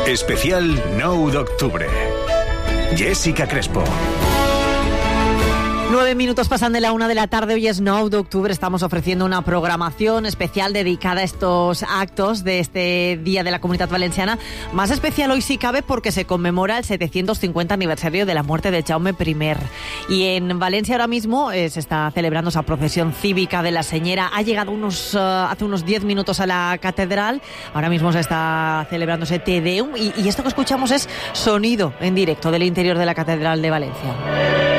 Especial 9 d'octubre. Jessica Crespo. 9 minutos pasan de la 1 de la tarde, hoy es 9 de octubre, estamos ofreciendo una programación especial dedicada a estos actos de este Día de la Comunitat Valenciana. Más especial hoy si cabe porque se conmemora el 750 aniversario de la muerte de Jaume I. Y en Valencia ahora mismo se está celebrando esa procesión cívica de la Señera. Ha llegado hace unos 10 minutos a la catedral, ahora mismo se está celebrando ese Te Deum y esto que escuchamos es sonido en directo del interior de la Catedral de Valencia.